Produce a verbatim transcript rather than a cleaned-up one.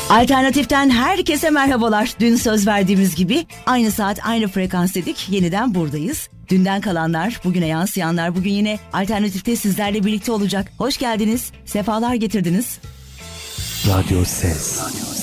Alternatif'ten herkese merhabalar. Dün söz verdiğimiz gibi aynı saat aynı frekans dedik. Yeniden buradayız. Dünden kalanlar, bugüne yansıyanlar bugün yine Alternatif'te sizlerle birlikte olacak. Hoş geldiniz, sefalar getirdiniz. Radyo Ses.